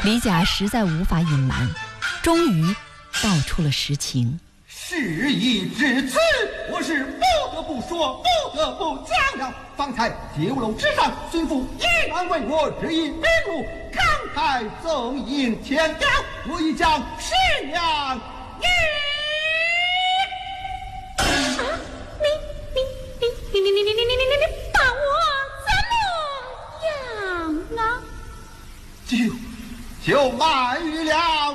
李甲实在无法隐瞒，终于道出了实情。 事已至此，我是不得不说，不得不讲了。方才酒楼之上，孙父以难为我，日以名禄，慷慨赠银千两，我已将10两你把我怎么样啊？ 就卖于了